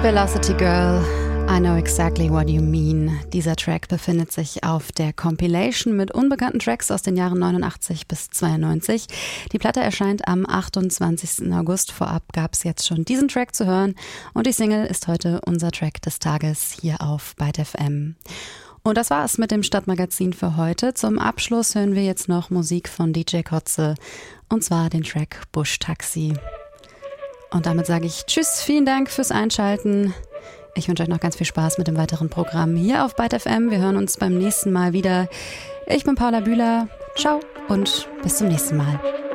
Velocity Girl, I know exactly what you mean. Dieser Track befindet sich auf der Compilation mit unbekannten Tracks aus den Jahren 89 bis 92. Die Platte erscheint am 28. August. Vorab gab es jetzt schon diesen Track zu hören und die Single ist heute unser Track des Tages hier auf Byte FM. Und das war's mit dem Stadtmagazin für heute. Zum Abschluss hören wir jetzt noch Musik von DJ Kotze und zwar den Track Busch Taxi. Und damit sage ich Tschüss, vielen Dank fürs Einschalten. Ich wünsche euch noch ganz viel Spaß mit dem weiteren Programm hier auf Byte FM. Wir hören uns beim nächsten Mal wieder. Ich bin Paula Bühler. Ciao und bis zum nächsten Mal.